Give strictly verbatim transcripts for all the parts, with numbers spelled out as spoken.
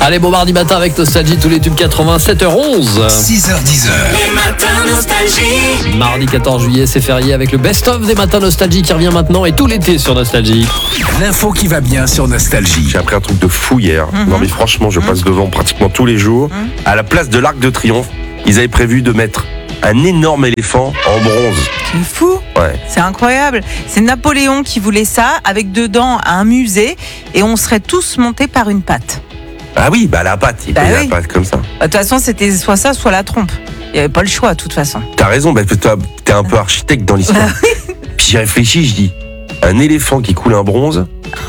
Allez, bon mardi matin avec Nostalgie, tous les tubes quatre-vingts, sept heures onze. six heures dix. Les matins Nostalgie. Mardi quatorze juillet, c'est férié avec le best-of des matins Nostalgie qui revient maintenant et tout l'été sur Nostalgie. L'info qui va bien sur Nostalgie. J'ai appris un truc de fou hier. Mm-hmm. Non mais franchement, je passe devant pratiquement tous les jours. Mm-hmm. À la place de l'Arc de Triomphe, ils avaient prévu de mettre un énorme éléphant en bronze. C'est fou. Ouais. C'est incroyable. C'est Napoléon qui voulait ça, avec dedans un musée, et on serait tous montés par une patte. Ah oui, bah la patte, il Bah paye oui. la patte comme ça. De toute façon, c'était soit ça, soit la trompe. Il n'y avait pas le choix, de toute façon. T'as raison, bah, toi, t'es un peu architecte dans l'histoire. Puis j'ai réfléchi, je dis, un éléphant qui coule un bronze,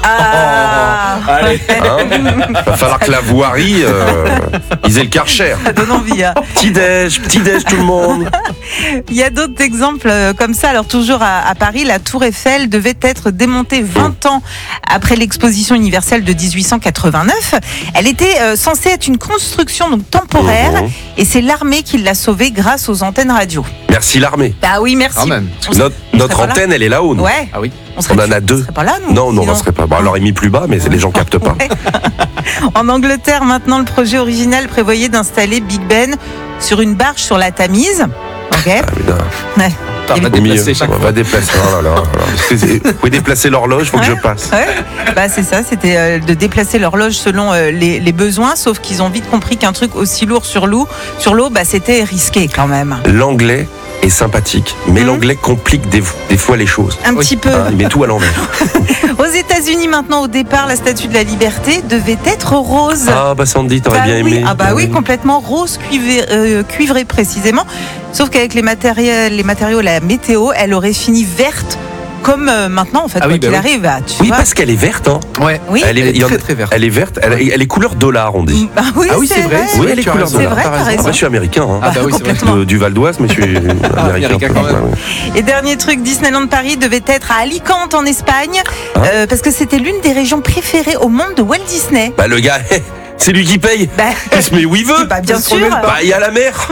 Ah, Allez. hein, va falloir que la voirie, euh, ils aient le Karcher. ça donne envie. Hein. Petit déj, petit déj tout le monde. Il y a d'autres exemples euh, comme ça. Alors toujours à, à Paris, la Tour Eiffel devait être démontée vingt ans après l'exposition universelle de dix-huit cent quatre-vingt-neuf. Elle était euh, censée être une construction donc temporaire, Mhm. et c'est l'armée qui l'a sauvée grâce aux antennes radio. Merci l'armée. Bah oui, merci. Quand même. On serait- Notre, on notre serait pas antenne, elle est là-haut. nous. là. Ouais. Ah oui. On, serait On en plus- a deux. On serait pas là, nous. Non, non, on sinon. n'en serait pas. Bon, alors il mis plus bas, mais les gens captent pas. Ouais. En Angleterre, maintenant, le projet original prévoyait d'installer Big Ben sur une barge sur la Tamise. Ok. Ah, putain. Ouais. T'as Et- pas Au milieu, déplacé chaque on fois. va déplacer. Oh là là, là. Excusez, vous pouvez déplacer l'horloge, faut que je passe. Ouais. Bah c'est ça, c'était euh, de déplacer l'horloge selon euh, les, les besoins, sauf qu'ils ont vite compris qu'un truc aussi lourd sur l'eau, sur l'eau, bah c'était risqué quand même. L'anglais est sympathique, mais Mhm. l'anglais complique des, des fois les choses. Un Oui. petit peu. Hein, il met tout à l'envers. Aux États-Unis maintenant, au départ, la Statue de la Liberté devait être rose. Ah bah Sandy, t'aurais Bah bien oui, aimé. ah bah oui, complètement rose cuivré, euh, cuivré précisément. Sauf qu'avec les matériaux, les matériaux, la météo, elle aurait fini verte, comme euh, maintenant en fait, Ah quoi oui, bah qu'il oui. arrive. ah, Tu Oui, vois. parce qu'elle est verte. Hein. Ouais. Oui. Elle est, Elle est il y en- très très verte. Elle est verte. Elle, est- elle est couleur dollar, on dit. Bah oui, Ah oui, c'est vrai. Oui, elle est tu as couleur raison. C'est dollar. vrai, T'as t'as raison. Ah raison. bah, je suis américain. Hein. Ah bah oui, c'est vrai. complètement. De- du Val d'Oise, mais je suis américain. américain quand même. Ouais, ouais. Et dernier truc, Disneyland Paris devait être à Alicante en Espagne, Hein euh, parce que c'était l'une des régions préférées au monde de Walt Disney. Bah le gars, c'est lui qui paye. Bah, Il se met où il veut. bah, bien sûr. Bah il y a la mer.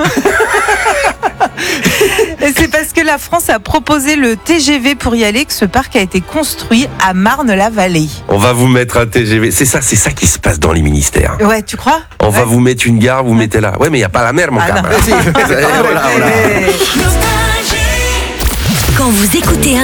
Et c'est parce que la France a proposé le T G V pour y aller que ce parc a été construit à Marne-la-Vallée. On va vous mettre un T G V. C'est ça, c'est ça qui se passe dans les ministères. Ouais, tu crois? On va Ouais. vous mettre une gare, vous mettez là. Ouais, mais il n'y a pas la mer, mon Ah, gars. non. Voilà, voilà. Ouais. Nostalgie. Quand vous écoutez